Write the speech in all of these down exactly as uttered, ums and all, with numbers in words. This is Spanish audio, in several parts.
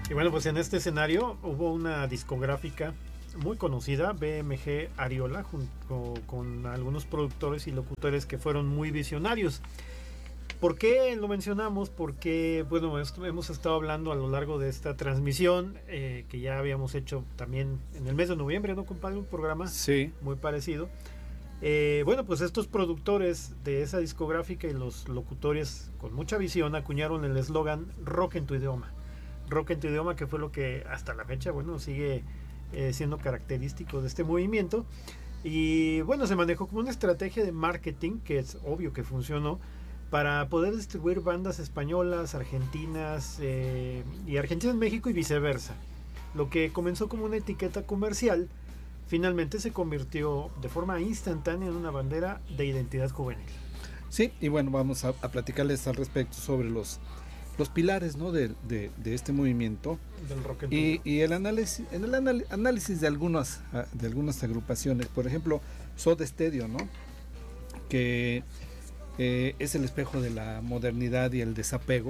Y bueno, pues en este escenario hubo una discográfica muy conocida, B M G Ariola, junto con algunos productores y locutores que fueron muy visionarios. ¿Por qué lo mencionamos? Porque, bueno, esto, hemos estado hablando a lo largo de esta transmisión, eh, que ya habíamos hecho también en el mes de noviembre, ¿no, compadre? Un programa sí. muy parecido. Eh, bueno, pues estos productores de esa discográfica y los locutores con mucha visión acuñaron el eslogan Rock en tu idioma. Rock en tu idioma, que fue lo que hasta la fecha, bueno, sigue eh, siendo característico de este movimiento. Y bueno, se manejó como una estrategia de marketing, que es obvio que funcionó, para poder distribuir bandas españolas, argentinas eh, y argentinas en México y viceversa. Lo que comenzó como una etiqueta comercial, finalmente se convirtió de forma instantánea en una bandera de identidad juvenil. Sí, y bueno, vamos a, a platicarles al respecto sobre los, los pilares, ¿no? de, de, de este movimiento del rock en y, y el análisis, en el anal, análisis de algunas, de algunas agrupaciones. Por ejemplo, Soda Stereo, ¿no? Que Eh, es el espejo de la modernidad y el desapego.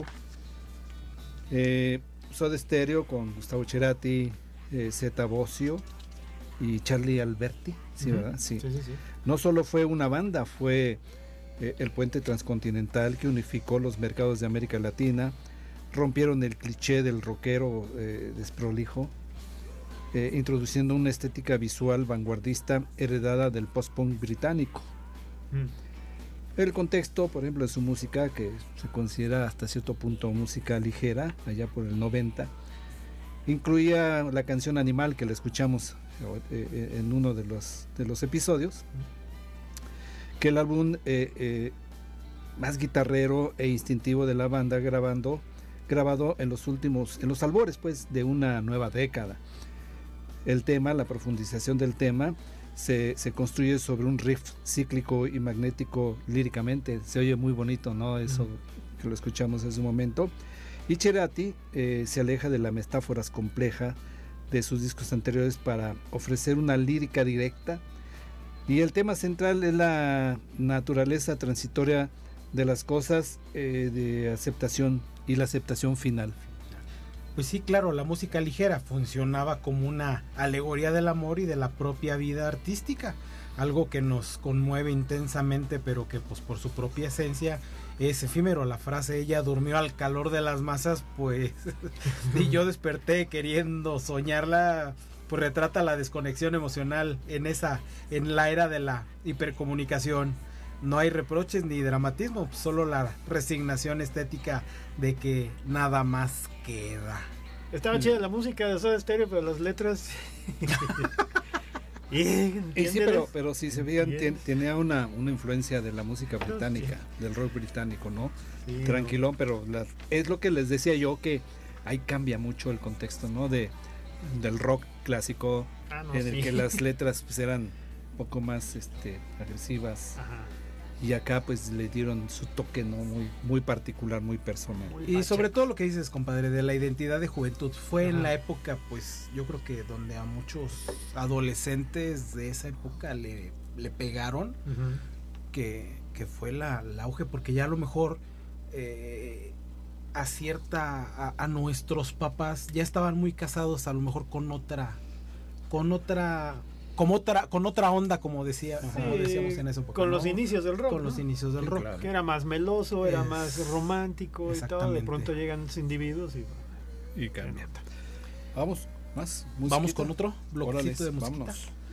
eh, Soda Stereo con Gustavo Cerati, eh, Zeta Bosio y Charlie Alberti, ¿sí, uh-huh. verdad? Sí. Sí, sí, sí. No solo fue una banda, fue eh, el puente transcontinental que unificó los mercados de América Latina, rompieron el cliché del rockero eh, desprolijo, eh, introduciendo una estética visual vanguardista heredada del post-punk británico. Mm. El contexto, por ejemplo, de su música, que se considera hasta cierto punto música ligera, allá por el noventa, incluía la canción Animal, que la escuchamos eh, en uno de los, de los episodios, que el álbum eh, eh, más guitarrero e instintivo de la banda, grabando, grabado en los últimos, en los albores pues, de una nueva década. El tema, la profundización del tema, Se, se construye sobre un riff cíclico y magnético líricamente. Se oye muy bonito, ¿no? Eso mm. que lo escuchamos hace un momento. Y Cerati eh, se aleja de las metáforas complejas de sus discos anteriores para ofrecer una lírica directa. Y el tema central es la naturaleza transitoria de las cosas, eh, de aceptación y la aceptación final. Pues sí, claro, la música ligera funcionaba como una alegoría del amor y de la propia vida artística, algo que nos conmueve intensamente, pero que pues por su propia esencia es efímero. La frase "ella durmió al calor de las masas", pues y yo desperté queriendo soñarla, pues retrata la desconexión emocional en esa, en la era de la hipercomunicación. No hay reproches ni dramatismo, solo la resignación estética de que nada más queda. Estaba chida la música de Soda Stereo, pero las letras... y, y sí, pero, pero si se veían, ten, tenía una, una influencia de la música británica, sí. del rock británico, ¿no? Sí, tranquilón, no. Pero la, es lo que les decía yo, que ahí cambia mucho el contexto, ¿no? De, del rock clásico, ah, no, en el sí. que las letras pues, eran un poco más este, agresivas. Ajá. Y acá pues le dieron su toque, ¿no? muy, muy particular, muy personal. Muy y sobre todo lo que dices, compadre, de la identidad de juventud. Fue Ajá. en la época, pues, yo creo que donde a muchos adolescentes de esa época le, le pegaron, uh-huh. que, que fue la, la auge, porque ya a lo mejor eh, a cierta, a, a nuestros papás ya estaban muy casados a lo mejor con otra, con otra... Como otra, con otra onda, como decía, sí, como decíamos en esa época. Con ¿no? los inicios del rock. Con ¿no? los inicios del sí, rock. Claro. Que era más meloso, era es, más romántico y todo. De pronto llegan los individuos y, y cambia. Vamos, más. Musiquita. Vamos con otro bloquecito de música. Vámonos.